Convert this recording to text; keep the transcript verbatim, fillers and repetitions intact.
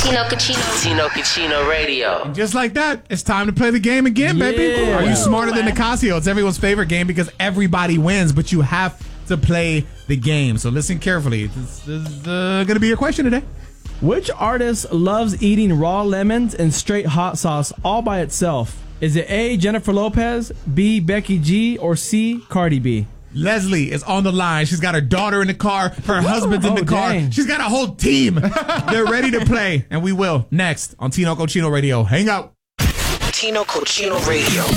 Tino Cucino. Tino Cucino Radio. And just like that, it's time to play the game again, baby. Yeah. Are you smarter than Nicasio? It's everyone's favorite game because everybody wins, but you have to play the game. So listen carefully. This, this is uh, going to be your question today. Which artist loves eating raw lemons and straight hot sauce all by itself? Is it A, Jennifer Lopez, B, Becky G, or C, Cardi B? Leslie is on the line. She's got her daughter in the car. Her husband's in Oh, the car. dang. She's got a whole team. They're ready to play. And we will next on Tino Cochino Radio. Hang out. Tino Cochino Radio.